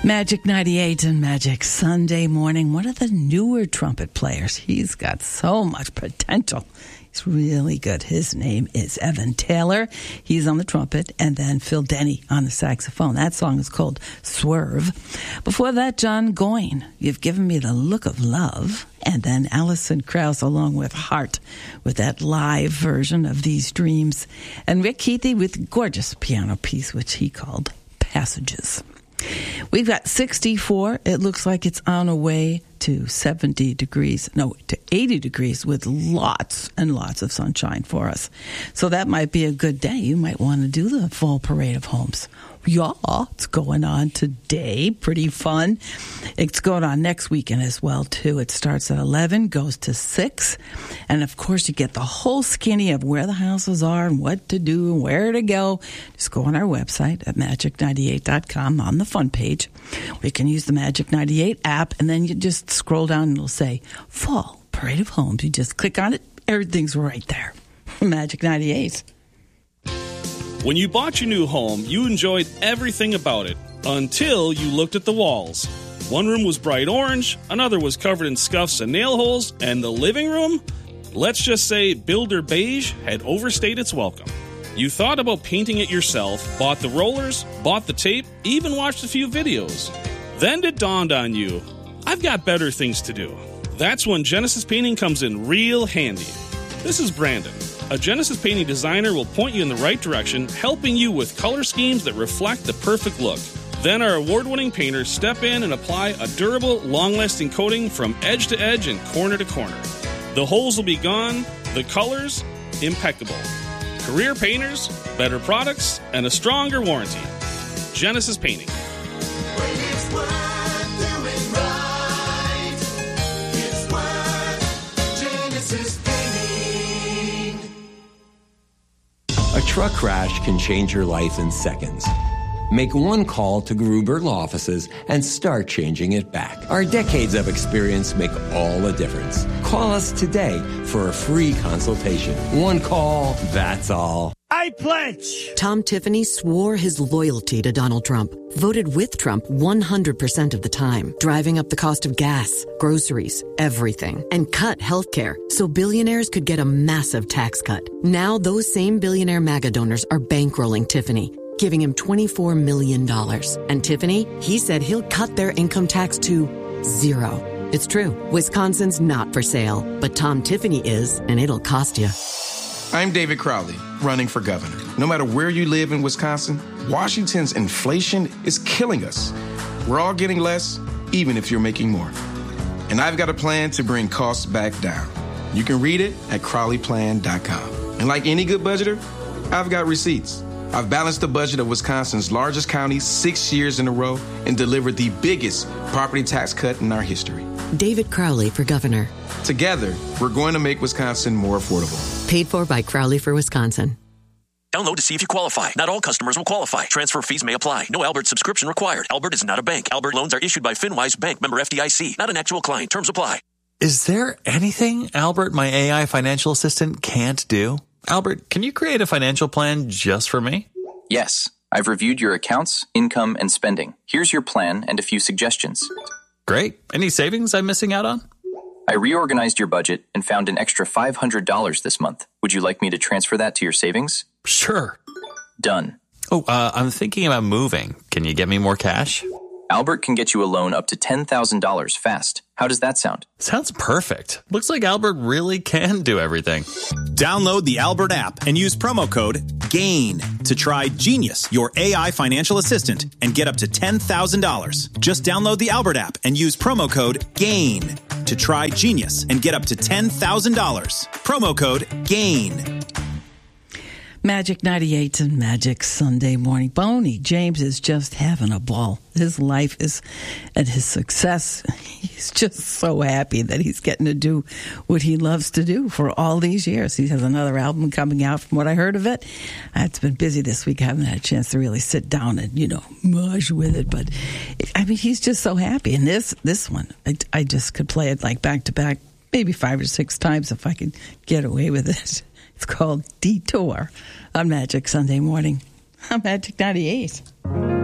Magic 98 and Magic Sunday Morning. One of the newer trumpet players. He's got so much potential. He's really good. His name is Evan Taylor. He's on the trumpet, and then Phil Denny on the saxophone. That song is called Swerve. Before that, John Goyne, You've Given Me the Look of Love. And then Alison Krauss along with Heart with that live version of These Dreams. And Rick Keithy with a gorgeous piano piece, which he called Passages. We've got 64. It looks like it's on a way to 70 degrees, no, to 80 degrees with lots and lots of sunshine for us. So that might be a good day. You might want to do the Fall Parade of Homes. Yeah, it's going on today. Pretty fun. It's going on next weekend as well, too. It starts at 11, goes to 6. And, of course, you get the whole skinny of where the houses are and what to do and where to go. Just go on our website at magic98.com on the fun page. We can use the Magic 98 app, and then you just scroll down and it'll say Fall Parade of Homes. You just click on it. Everything's right there. Magic 98. When you bought your new home, you enjoyed everything about it until you looked at the walls. One room was bright orange, another was covered in scuffs and nail holes, and the living room, let's just say Builder Beige had overstayed its welcome. You thought about painting it yourself, bought the rollers, bought the tape, even watched a few videos. Then it dawned on you, I've got better things to do. That's when Genesis Painting comes in real handy. This is Brandon. A Genesis Painting designer will point you in the right direction, helping you with color schemes that reflect the perfect look. Then our award-winning painters step in and apply a durable, long-lasting coating from edge to edge and corner to corner. The holes will be gone, the colors impeccable. Career painters, better products, and a stronger warranty. Genesis Painting. A truck crash can change your life in seconds. Make one call to Gruber Law Offices and start changing it back. Our decades of experience make all the difference. Call us today for a free consultation. One call, that's all. I pledge! Tom Tiffany swore his loyalty to Donald Trump, voted with Trump 100% of the time, driving up the cost of gas, groceries, everything, and cut healthcare so billionaires could get a massive tax cut. Now those same billionaire MAGA donors are bankrolling Tiffany, giving him $24 million. And Tiffany, he said he'll cut their income tax to 0. It's true. Wisconsin's not for sale, but Tom Tiffany is, and it'll cost you. I'm David Crowley, running for governor. No matter where you live in Wisconsin, Washington's inflation is killing us. We're all getting less, even if you're making more. And I've got a plan to bring costs back down. You can read it at crowleyplan.com. And like any good budgeter, I've got receipts. I've balanced the budget of Wisconsin's largest county 6 years in a row and delivered the biggest property tax cut in our history. David Crowley for governor. Together, we're going to make Wisconsin more affordable. Paid for by Crowley for Wisconsin. Download to see if you qualify. Not all customers will qualify. Transfer fees may apply. No Albert subscription required. Albert is not a bank. Albert loans are issued by FinWise Bank, member FDIC. Not an actual client. Terms apply. Is there anything Albert, my AI financial assistant, can't do? Albert, can you create a financial plan just for me? Yes. I've reviewed your accounts, income, and spending. Here's your plan and a few suggestions. Great. Any savings I'm missing out on? I reorganized your budget and found an extra $500 this month. Would you like me to transfer that to your savings? Sure. Done. Oh, I'm thinking about moving. Can you get me more cash? Albert can get you a loan up to $10,000 fast. How does that sound? Sounds perfect. Looks like Albert really can do everything. Download the Albert app and use promo code GAIN to try Genius, your AI financial assistant, and get up to $10,000. Just download the Albert app and use promo code GAIN to try Genius and get up to $10,000. Promo code GAIN. Magic 98 and Magic Sunday Morning. Boney James is just having a ball. His life is, and his success, he's just so happy that he's getting to do what he loves to do for all these years. He has another album coming out from what I heard of it. It's been busy this week. I haven't had a chance to really sit down and, mush with it. But, he's just so happy. And this one, I just could play it like back to back, maybe 5 or 6 times if I could get away with it. It's called Detour on Magic Sunday Morning. I'm Magic 98.